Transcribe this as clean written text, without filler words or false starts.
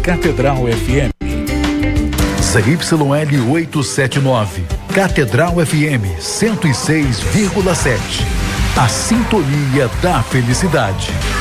Catedral FM. ZYL 879, Catedral FM 106,7. A sintonia da felicidade.